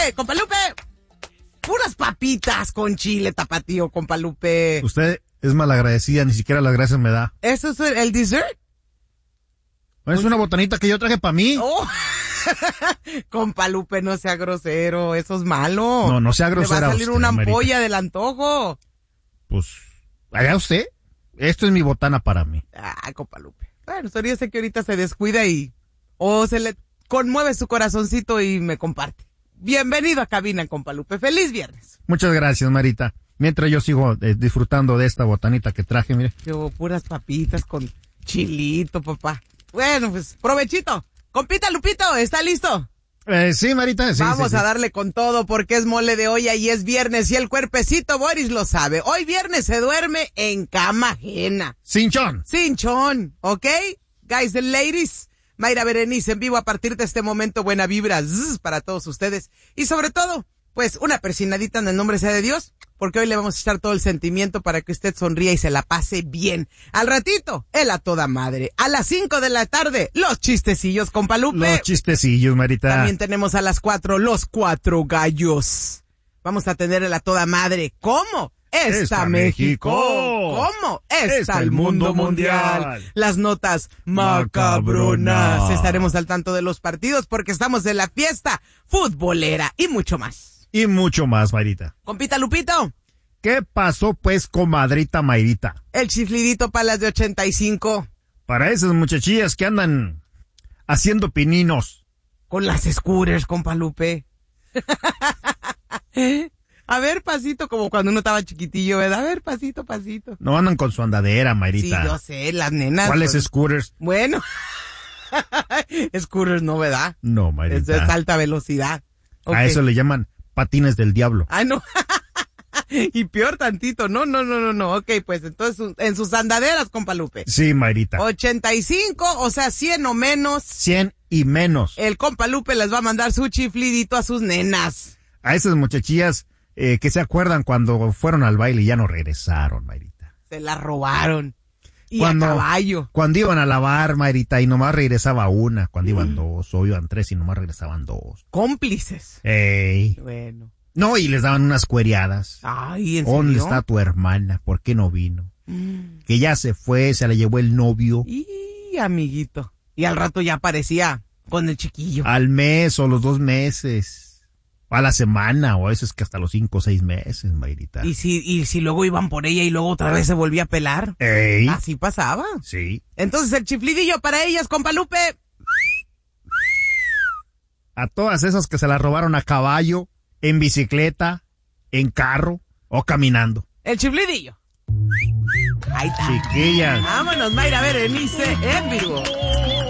compa Lupe. Puras papitas con chile tapatío, compa Lupe. Usted es malagradecida, ni siquiera las gracias me da. ¿Eso es el dessert? Es una botanita que yo traje para mí. Oh. Compa Lupe, no sea grosero, eso es malo. No sea grosera. Le va a salir usted, una Marita. ampolla del antojo. Pues, allá usted. Esto es mi botana para mí. Ay, compa Lupe. Bueno, yo sé que ahorita se descuida o se le conmueve su corazoncito y me comparte. Bienvenido a cabina, compa Lupe. Feliz viernes. Muchas gracias, Marita. Mientras yo sigo disfrutando de esta botanita que traje, mire. Yo, puras papitas con chilito, papá. Bueno, pues, provechito. Compita Lupito, ¿está listo? Sí, Marita, sí. Vamos a darle con todo porque es mole de olla y es viernes y el cuerpecito Boris lo sabe. Hoy viernes se duerme en cama ajena. Cinchón. Cinchón, ¿ok? Guys and ladies, Mayra Berenice en vivo a partir de este momento. Buena vibra para todos ustedes. Y sobre todo, pues una persinadita en el nombre sea de Dios, porque hoy le vamos a echar todo el sentimiento para que usted sonría y se la pase bien. Al ratito, él a toda madre. A las 5 de la tarde, los chistecillos, compa Lupe. Los chistecillos, Marita. También tenemos a las 4, los 4 gallos. Vamos a tener el a toda madre. ¿Cómo? Está México. ¿Cómo? Está el mundo mundial. Las notas macabronas. Estaremos al tanto de los partidos porque estamos en la fiesta futbolera y mucho más. Y mucho más, Marita. Compita Lupito. ¿Qué pasó, pues, comadrita Mayrita? El chiflidito para las de 85. Para esas muchachillas que andan haciendo pininos. Con las scooters, compa Lupe. A ver, pasito, como cuando uno estaba chiquitillo, ¿verdad? A ver, pasito, pasito. No andan con su andadera, Mayrita. Sí, yo sé, las nenas. ¿Cuáles scooters? Bueno. Scooters no, ¿verdad? No, Mayrita. Eso es alta velocidad. Okay. A eso le llaman patines del diablo. Ah, no. Y peor tantito. No. Ok, pues entonces en sus andaderas, compa Lupe. Sí, Mayrita. 85, o sea, 100 o menos. 100 y menos. El compa Lupe les va a mandar su chiflidito a sus nenas. A esas muchachillas que se acuerdan cuando fueron al baile y ya no regresaron, Mayrita. Se la robaron. Y a caballo. Cuando iban a lavar, Mayrita, y nomás regresaba una. Cuando iban dos, o iban tres y nomás regresaban dos. Cómplices. Ey. Bueno. No, y les daban unas cuereadas. Ay, ¿en serio? ¿Dónde está tu hermana? ¿Por qué no vino? Que ya se fue, se la llevó el novio. Y amiguito. Y al rato ya aparecía con el chiquillo. Al mes o los 2 meses. A la semana, o a veces que hasta los 5 o 6 meses, Mayrita. ¿Y si luego iban por ella y luego otra vez se volvía a pelar? Ey. Así pasaba. Sí. Entonces el chiflidillo para ellas, compa Lupe. A todas esas que se la robaron a caballo, en bicicleta, en carro o caminando. El chiflidillo. Ahí está. Chiquillas. Vámonos, Mayra Berenice en vivo.